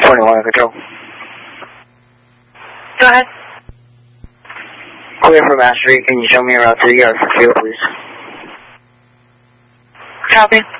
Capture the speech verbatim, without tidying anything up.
twenty-one, control. Go ahead. Clear for Mastery. Can you show me around to the yard for field, please? Copy.